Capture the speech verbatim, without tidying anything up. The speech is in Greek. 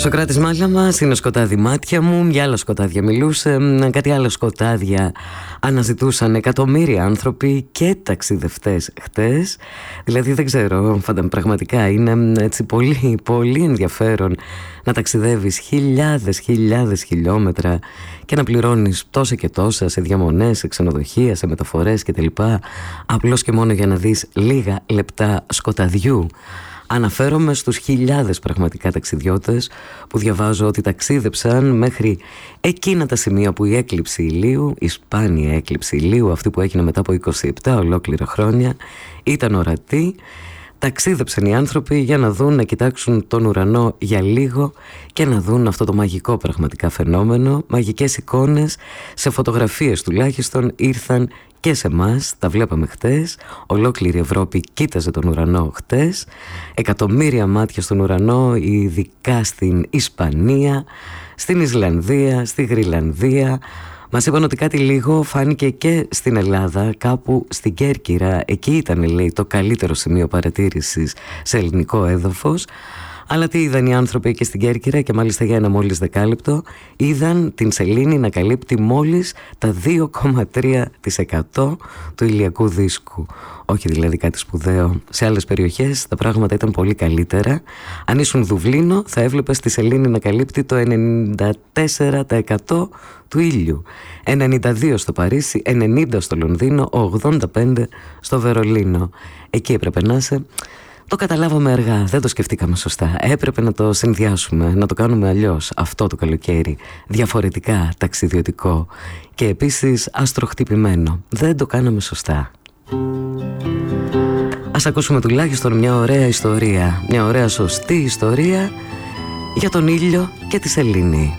Σοκράτης Μάλαμας, είναι σκοτάδι μάτια μου. Για άλλα σκοτάδια μιλούσε, κάτι άλλα σκοτάδια αναζητούσαν εκατομμύρια άνθρωποι και ταξιδευτές χτες. Δηλαδή δεν ξέρω, φανταμ, πραγματικά είναι έτσι πολύ, πολύ ενδιαφέρον να ταξιδεύεις χιλιάδες χιλιάδες χιλιόμετρα και να πληρώνεις τόσα και τόσα σε διαμονές, σε ξενοδοχεία, σε μεταφορές κτλ. Απλώς και μόνο για να δεις λίγα λεπτά σκοταδιού. Αναφέρομαι στους χιλιάδες πραγματικά ταξιδιώτες που διαβάζω ότι ταξίδεψαν μέχρι εκείνα τα σημεία που η έκλειψη ηλίου, η σπάνια έκλειψη ηλίου, αυτή που έγινε μετά από είκοσι επτά ολόκληρα χρόνια, ήταν ορατή. Ταξίδεψαν οι άνθρωποι για να δουν, να κοιτάξουν τον ουρανό για λίγο και να δουν αυτό το μαγικό πραγματικά φαινόμενο. Μαγικές εικόνες, σε φωτογραφίες τουλάχιστον, ήρθαν και σε εμάς, τα βλέπαμε χτες. Ολόκληρη Ευρώπη κοίταζε τον ουρανό χτες. Εκατομμύρια μάτια στον ουρανό, ειδικά στην Ισπανία, στην Ισλανδία, στη Γρυλανδία. Μας είπαν ότι κάτι λίγο φάνηκε και στην Ελλάδα, κάπου στην Κέρκυρα. Εκεί ήταν, λέει, το καλύτερο σημείο παρατήρησης σε ελληνικό έδαφος. Αλλά τι είδαν οι άνθρωποι εκεί στην Κέρκυρα, και μάλιστα για ένα μόλις δεκάλεπτο? Είδαν την σελήνη να καλύπτει μόλις τα δύο κόμμα τρία τοις εκατό του ηλιακού δίσκου. Όχι δηλαδή κάτι σπουδαίο. Σε άλλες περιοχές τα πράγματα ήταν πολύ καλύτερα. Αν ήσουν Δουβλίνο θα έβλεπες τη σελήνη να καλύπτει το ενενήντα τέσσερα τοις εκατό του ήλιου. ενενήντα δύο στο Παρίσι, ενενήντα στο Λονδίνο, ογδόντα πέντε στο Βερολίνο. Εκεί έπρεπε να είσαι. Το καταλάβαμε αργά, δεν το σκεφτήκαμε σωστά. Έπρεπε να το συνδυάσουμε, να το κάνουμε αλλιώς αυτό το καλοκαίρι. Διαφορετικά, ταξιδιωτικό και επίσης αστροχτυπημένο. Δεν το κάναμε σωστά. Ας ακούσουμε τουλάχιστον μια ωραία ιστορία, μια ωραία σωστή ιστορία για τον ήλιο και τη σελήνη.